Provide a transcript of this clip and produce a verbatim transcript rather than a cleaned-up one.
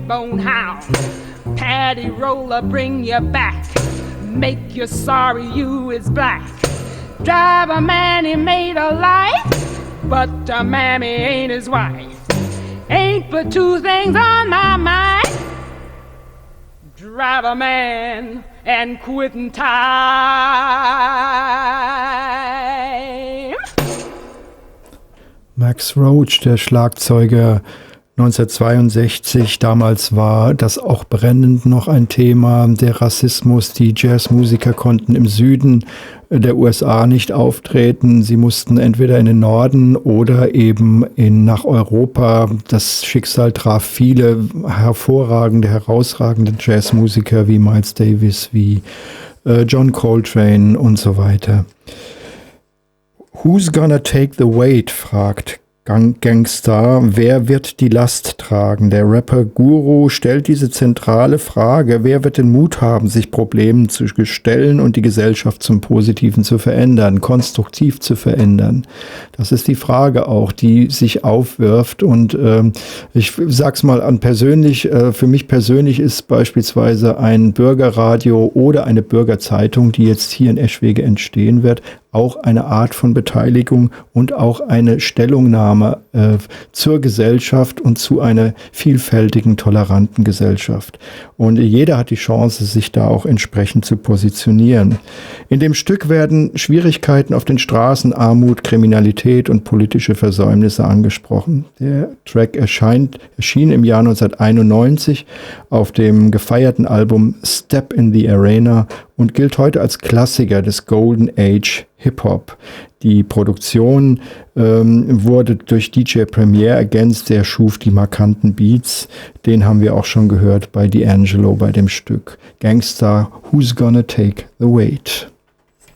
backbone hound. Paddy roller bring you back, make you sorry you is black. Drive a man he made a life, but a mammy ain't his wife. Ain't but two things on my mind: drive a man and quitting time. Max Roach, der Schlagzeuger, neunzehnhundertzweiundsechzig, damals war das auch brennend noch ein Thema, der Rassismus. Die Jazzmusiker konnten im Süden der U S A nicht auftreten. Sie mussten entweder in den Norden oder eben in, nach Europa. Das Schicksal traf viele hervorragende, herausragende Jazzmusiker wie Miles Davis, wie äh, John Coltrane und so weiter. Who's gonna take the weight? Fragt Gangster, wer wird die Last tragen? Der Rapper Guru stellt diese zentrale Frage: Wer wird den Mut haben, sich Problemen zu stellen und die Gesellschaft zum Positiven zu verändern, konstruktiv zu verändern? Das ist die Frage auch, die sich aufwirft. Und ähm, ich sag's mal an persönlich, äh, für mich persönlich ist beispielsweise ein Bürgerradio oder eine Bürgerzeitung, die jetzt hier in Eschwege entstehen wird, auch eine Art von Beteiligung und auch eine Stellungnahme äh, zur Gesellschaft und zu einer vielfältigen, toleranten Gesellschaft. Und jeder hat die Chance, sich da auch entsprechend zu positionieren. In dem Stück werden Schwierigkeiten auf den Straßen, Armut, Kriminalität und politische Versäumnisse angesprochen. Der Track erscheint, erschien im Jahr neunzehnhunderteinundneunzig auf dem gefeierten Album Step in the Arena und gilt heute als Klassiker des Golden Age Hip-Hop. Die Produktion ähm, wurde durch D J Premier ergänzt, der schuf die markanten Beats. Den haben wir auch schon gehört bei D'Angelo bei dem Stück Gangsta, Who's Gonna Take the Weight?